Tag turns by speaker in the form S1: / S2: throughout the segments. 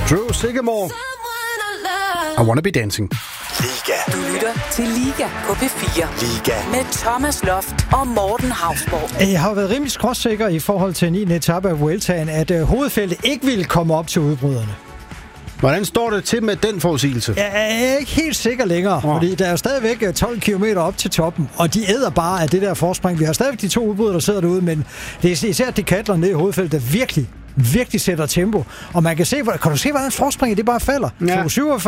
S1: Drew Sigamore. I Wanna Be Dancing.
S2: Liga.
S3: Du lytter til Liga på P4.
S2: Liga.
S3: Med Thomas Loft og Morten Hausborg.
S4: Jeg har været rimelig skråsikker i forhold til 9. etape af Vueltaen, at hovedfeltet ikke ville komme op til udbryderne.
S1: Hvordan står det til med den forudsigelse?
S4: Jeg er ikke helt sikker længere, fordi der er jo stadigvæk 12 km op til toppen, og de æder bare af det der forspring. Vi har stadigvæk de 2 udbrydere, der sidder derude, men det er især Decathlon nede i hovedfeltet, der virkelig sætter tempo. Og man kan se, kan du se, hvordan forspringet det bare falder? Ja.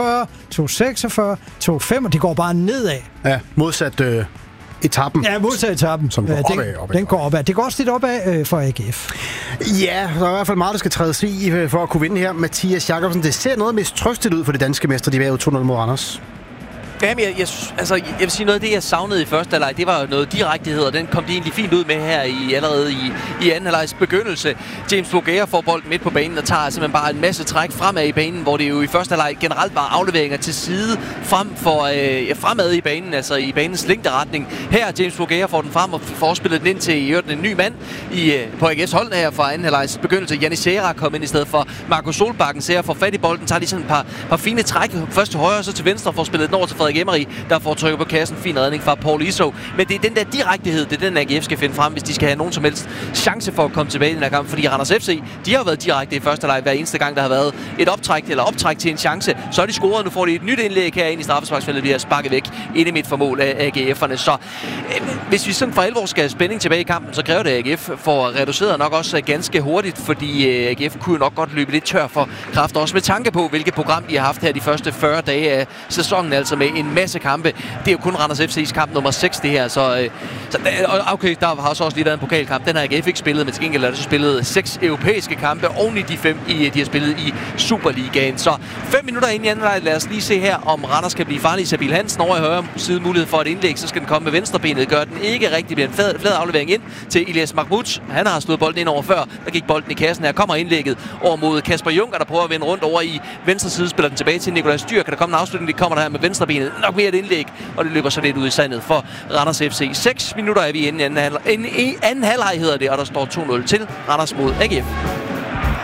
S4: 2.47, 2.46, 2.5, de går bare nedad.
S1: Ja, modsat etappen.
S4: Ja, modsat etappen.
S1: Som går opad.
S4: Den går opad. Det går også lidt opad for AGF.
S1: Ja, der er i hvert fald meget, der skal trædes i for at kunne vinde her. Mathias Jakobsen, det ser noget mistrøstigt ud for de danske mestre. De var jo 2-0 mod Randers.
S5: Jamen, jeg vil sige, noget af det, jeg savnede i første halvleg, det var noget direktehed, og den kom de egentlig fint ud med her allerede i anden halvlegs begyndelse. James Bougere får bolden midt på banen og tager simpelthen bare en masse træk fremad i banen, hvor det jo i første halvleg generelt var afleveringer til side fremad i banen, altså i banens længderetning. Her James Bougere får den frem og får spillet den ind til en ny mand på AGF's hold her fra anden halvlegs begyndelse. Janni Serra kom ind i stedet for Markus Solbakken. Serra får fat i bolden, tager lige sådan et par fine træk, først til højre og så til venstre, får spillet den over til Frederik Emery, der får trykket på kassen. Fin redning fra Paul Iso. Men det er den der direktehed, det er den AGF skal finde frem, hvis de skal have nogen som helst chance for at komme tilbage i den her kamp. Fordi Randers FC, de har været direkte i første halvleg hver eneste gang, der har været et optræk til en chance. Så er de scoret, nu får de et nyt indlæg her ind i straffesparksfeltet, vi har sparket væk inde midt for mål af AGF'erne. Så hvis vi sådan for alvor skal have spænding tilbage i kampen, så kræver det, at AGF får reduceret nok også ganske hurtigt, fordi AGF kunne nok godt løbe lidt tør for kræfter, også med tanke på, hvilket program de har haft her de første 40 dage af sæsonen, altså med en masse kampe. Det er jo kun Randers FC's kamp nummer 6, det her. Så okay, der har så også lige været en pokalkamp. Den har AGF ikke spillet, men til gengæld har de spillet 6 europæiske kampe oven i de 5, de har spillet i Superligaen. Så 5 minutter ind i anden halvleg. Lad os lige se her, om Randers kan blive farlig. Sabil Hansen over i højre side mulighed for et indlæg, så skal den komme med venstrebenet. Gør den ikke rigtig, bliver en flad aflevering ind til Elias Mahmoud. Han har slået bolden ind over før. Der gik bolden i kassen. Her kommer indlægget over mod Kasper Junker, der prøver at vende rundt over i venstre side. Spiller den tilbage til Nikolaj Styr. Kan der komme en afslutning? Det kommer der her med venstrebenet. Nok mere et indlæg, og det løber så lidt ud i sandet for Randers FC. 6 minutter er vi inde i anden halvleg hedder det, og der står 2-0 til Randers mod AGF.